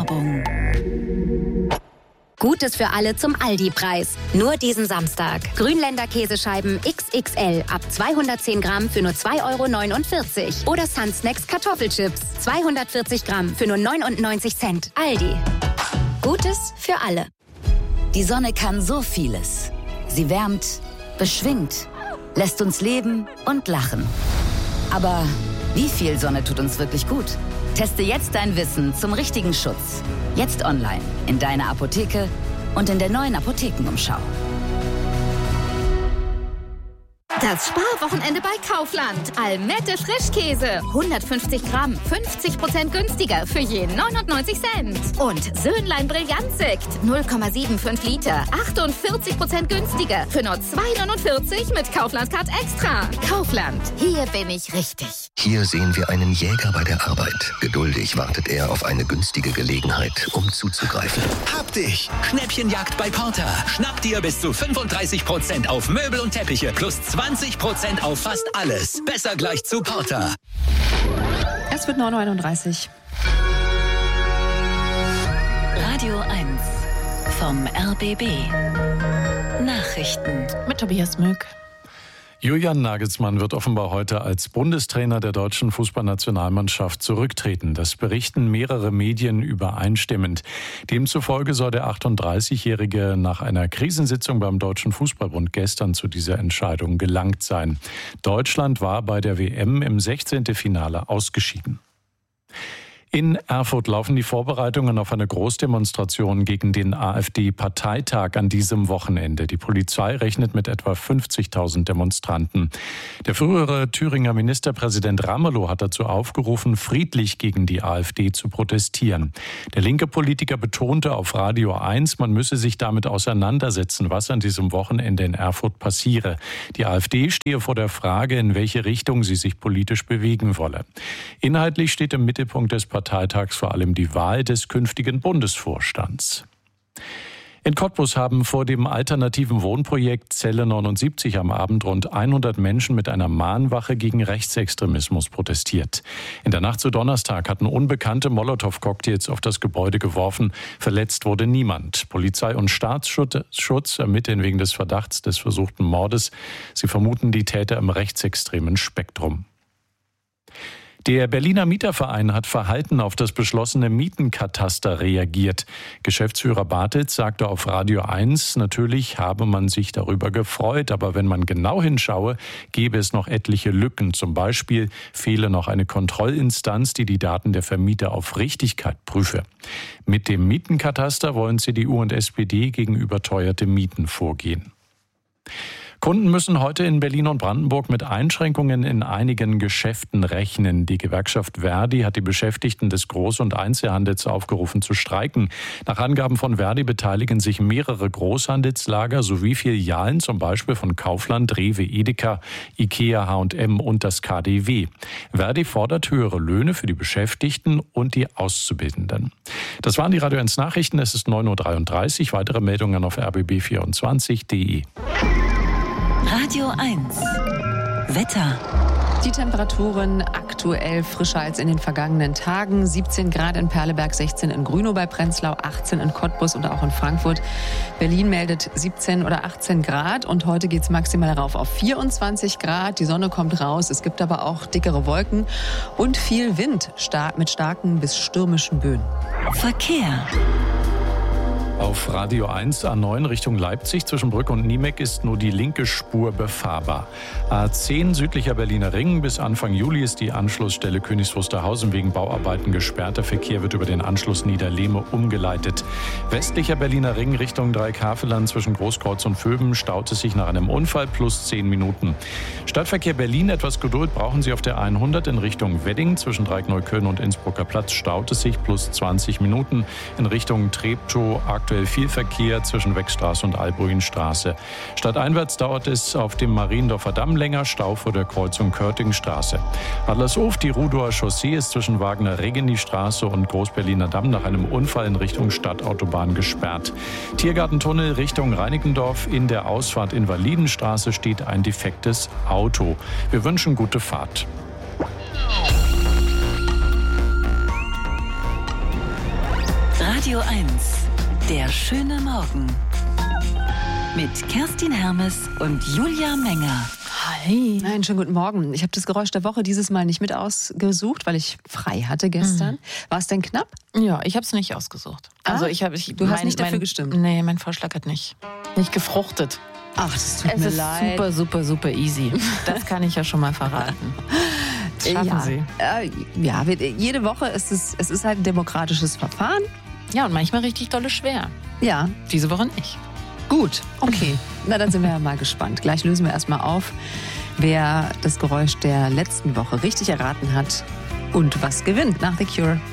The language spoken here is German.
Werbung. Gutes für alle zum Aldi-Preis. Nur diesen Samstag. Grünländer Käsescheiben XXL ab 210 Gramm für nur 2,49 € Oder Sunsnacks Kartoffelchips 240 Gramm für nur 99 Cent. Aldi. Gutes für alle. Die Sonne kann so vieles. Sie wärmt, beschwingt, lässt uns leben und lachen. Aber wie viel Sonne tut uns wirklich gut? Teste jetzt dein Wissen zum richtigen Schutz. Jetzt online, in deiner Apotheke und in der neuen Apothekenumschau. Das Sparwochenende bei Kaufland. Almette Frischkäse. 150 Gramm, 50% günstiger für je 99 Cent. Und Söhnlein Brillantsekt. 0,75 Liter. 48% günstiger für nur 2,49 mit Kaufland Card Extra. Kaufland. Hier bin ich richtig. Hier sehen wir einen Jäger bei der Arbeit. Geduldig wartet er auf eine günstige Gelegenheit, um zuzugreifen. Hab dich! Schnäppchenjagd bei Porter. Schnapp dir bis zu 35% auf Möbel und Teppiche plus 20% auf fast alles. Besser gleich zu Porter. Es wird 9:31 Uhr. Radio 1 vom RBB. Nachrichten. Mit Tobias Mück. Julian Nagelsmann wird offenbar heute als Bundestrainer der deutschen Fußballnationalmannschaft zurücktreten. Das berichten mehrere Medien übereinstimmend. Demzufolge soll der 38-Jährige nach einer Krisensitzung beim Deutschen Fußballbund gestern zu dieser Entscheidung gelangt sein. Deutschland war bei der WM im 16. Finale ausgeschieden. In Erfurt laufen die Vorbereitungen auf eine Großdemonstration gegen den AfD-Parteitag an diesem Wochenende. Die Polizei rechnet mit etwa 50.000 Demonstranten. Der frühere Thüringer Ministerpräsident Ramelow hat dazu aufgerufen, friedlich gegen die AfD zu protestieren. Der linke Politiker betonte auf Radio 1, man müsse sich damit auseinandersetzen, was an diesem Wochenende in Erfurt passiere. Die AfD stehe vor der Frage, in welche Richtung sie sich politisch bewegen wolle. Inhaltlich steht im Mittelpunkt des Parteitags vor allem die Wahl des künftigen Bundesvorstands. In Cottbus haben vor dem alternativen Wohnprojekt Zelle 79 am Abend rund 100 Menschen mit einer Mahnwache gegen Rechtsextremismus protestiert. In der Nacht zu Donnerstag hatten Unbekannte Molotow-Cocktails auf das Gebäude geworfen. Verletzt wurde niemand. Polizei und Staatsschutz ermitteln wegen des Verdachts des versuchten Mordes. Sie vermuten die Täter im rechtsextremen Spektrum. Der Berliner Mieterverein hat verhalten auf das beschlossene Mietenkataster reagiert. Geschäftsführer Bartels sagte auf Radio 1, natürlich habe man sich darüber gefreut, aber wenn man genau hinschaue, gäbe es noch etliche Lücken. Zum Beispiel fehle noch eine Kontrollinstanz, die die Daten der Vermieter auf Richtigkeit prüfe. Mit dem Mietenkataster wollen CDU und SPD gegen überteuerte Mieten vorgehen. Kunden müssen heute in Berlin und Brandenburg mit Einschränkungen in einigen Geschäften rechnen. Die Gewerkschaft Verdi hat die Beschäftigten des Groß- und Einzelhandels aufgerufen zu streiken. Nach Angaben von Verdi beteiligen sich mehrere Großhandelslager sowie Filialen, zum Beispiel von Kaufland, Rewe, Edeka, Ikea, H&M und das KaDeWe. Verdi fordert höhere Löhne für die Beschäftigten und die Auszubildenden. Das waren die Radio 1 Nachrichten. Es ist 9:33 Uhr. Weitere Meldungen auf rbb24.de. Radio 1 Wetter. Die Temperaturen aktuell frischer als in den vergangenen Tagen. 17 Grad in Perleberg, 16 in Grünow bei Prenzlau, 18 in Cottbus und auch in Frankfurt. Berlin meldet 17 oder 18 Grad und heute geht es maximal rauf auf 24 Grad. Die Sonne kommt raus, es gibt aber auch dickere Wolken und viel Wind mit starken bis stürmischen Böen. Verkehr. Auf Radio 1 A9 Richtung Leipzig zwischen Brück und Niemeck ist nur die linke Spur befahrbar. A10 südlicher Berliner Ring. Bis Anfang Juli ist die Anschlussstelle Königs Wusterhausen wegen Bauarbeiten gesperrt. Der Verkehr wird über den Anschluss Niederlehme umgeleitet. Westlicher Berliner Ring Richtung Dreieckhaveland zwischen Großkreuz und Vöben staut es sich nach einem Unfall plus 10 Minuten. Stadtverkehr Berlin, etwas Geduld brauchen Sie auf der 100 in Richtung Wedding. Zwischen Dreieck-Neukölln und Innsbrucker Platz staut es sich plus 20 Minuten. In Richtung Treptow aktuell viel Verkehr zwischen Wegstraße und Albuinstraße. Stadteinwärts dauert es auf dem Mariendorfer Damm länger, Stau vor der Kreuzung Körtingstraße. Adlershof, die Rudower Chaussee ist zwischen Wagner-Regeni-Straße und Großberliner Damm nach einem Unfall in Richtung Stadtautobahn gesperrt. Tiergartentunnel Richtung Reinickendorf. In der Ausfahrt Invalidenstraße steht ein defektes Auto. Wir wünschen gute Fahrt. Radio 1, der schöne Morgen. Mit Kerstin Hermes und Julia Menger. Hi. Einen schönen guten Morgen. Ich habe das Geräusch der Woche dieses Mal nicht mit ausgesucht, weil ich frei hatte gestern. War es denn knapp? Ja, ich habe es nicht ausgesucht. Also du hast nicht dafür gestimmt? Nee, mein Vorschlag hat nicht gefruchtet. Ach, das tut mir leid. Es ist super, super easy. Das kann ich ja schon mal verraten. Das schaffen Sie. Ja, jede Woche ist es ist halt ein demokratisches Verfahren. Ja, und manchmal richtig dolle schwer. Ja. Diese Woche nicht. Gut, okay. Na, dann sind wir ja mal gespannt. Gleich lösen wir erstmal auf, wer das Geräusch der letzten Woche richtig erraten hat und was gewinnt nach The Cure.